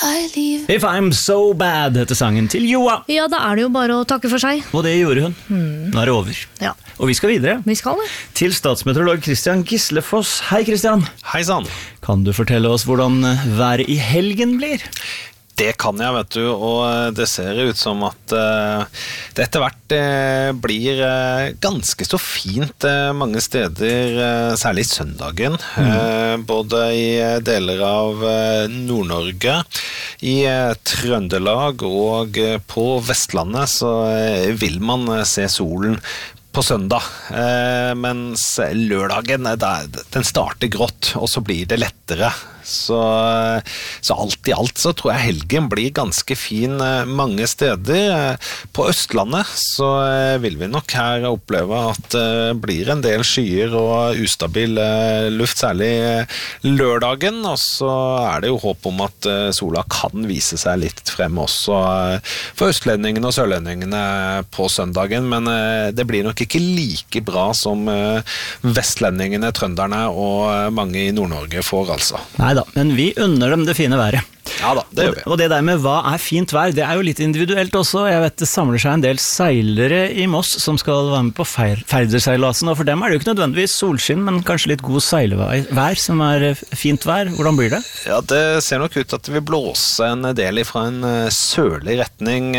liv. If I'm so bad heter sangen til Joa. Ja, da det jo bare å takke for seg. Og det gjorde hun. Nå det over. Ja, Og vi skal videre vi skal det. til statsmeteorolog Christian Gislefoss. Hei Christian. Hei sann. Kan du fortelle oss hvordan været i helgen blir? Det kan jeg, vet du, og det ser ut som at det etter hvert blir ganske så fint mange steder, særlig søndagen, både i deler av Nord-Norge, i Trøndelag og på Vestlandet så vil man se solen på søndag, mens lørdagen den starter grått, og så blir det lettere. Så alt i alt så tror jeg helgen blir ganske fin mange steder. På Østlandet så vil vi nok her oppleve at det blir en del skyer og ustabil luft, særlig lørdagen, og så det jo håp om at sola kan vise seg litt frem også for østlendingene og sørlendingene på søndagen, men det blir nok ikke like bra som vestlendingene, trønderne og mange i Nord-Norge får altså. Neida, men vi unner dem det fine været. Ja da, det gjør vi. Og det der med hva fint vær, det jo litt individuelt også. Jeg vet det samler seg en del seilere i Moss som skal være med på Færderseilasen, og for dem det jo ikke nødvendigvis solskinn, men kanskje litt god seilvær som fint vær. Hvordan blir det? Ja, det ser nok ut til at det vil blåse en del fra en sørlig retning,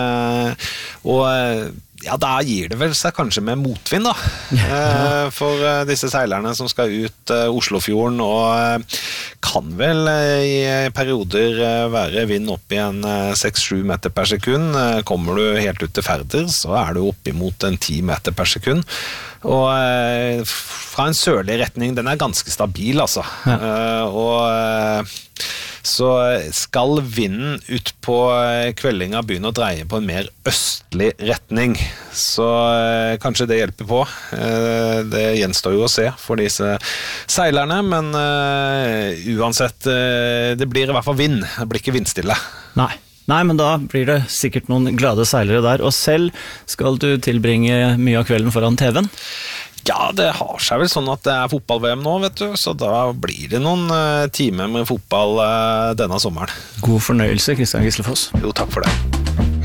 og ja, da gir det vel seg kanskje med motvind da, for disse seilerne som skal ut Oslofjorden, og kan vel i perioder være vind opp i en 6-7 meter per sekund. Kommer du helt ut til Færder, så du opp imot en 10 meter per sekund. Og fra en sørlig retning, den ganske stabil altså. Og så skal vinden ut på kveldinga begynne å dreie på en mer østlig retning, så kanskje det hjelper på. Det gjenstår jo å se for disse seilerne, men uansett, det blir i hvert fall vind, det blir ikke vindstille. Nei, men da blir det sikkert noen glade seilere der, og selv skal du tilbringe mye av kvelden foran TV-en? Ja, det har seg vel sånn at det fotball-VM nå, vet du, så da blir det noen timer med fotball denne sommeren. God fornøyelse, Christian Gislefoss. Jo, takk for det.